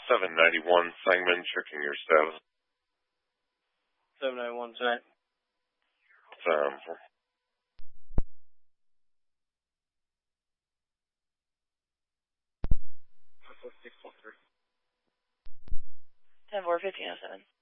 791 Sangamon, checking your status. 791 tonight. 10-4, 1507.